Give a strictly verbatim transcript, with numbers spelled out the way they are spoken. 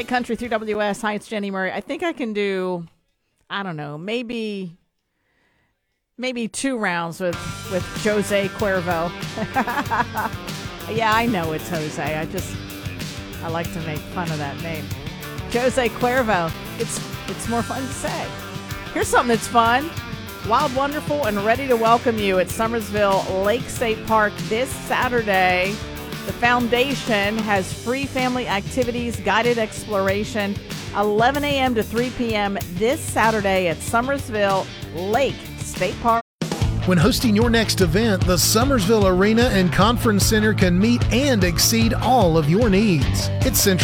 Lake Country through W S. Hi, it's Jenny Murray. I think I can do, I don't know, maybe maybe two rounds with, with Jose Cuervo. Yeah, I know it's Jose. I just, I like to make fun of that name. Jose Cuervo. It's, it's more fun to say. Here's something that's fun. Wild, wonderful, and ready to welcome you at Summersville Lake State Park this Saturday. The foundation has free family activities, guided exploration, eleven a.m. to three p.m. this Saturday at Summersville Lake State Park. When hosting your next event, the Summersville Arena and Conference Center can meet and exceed all of your needs. It's Central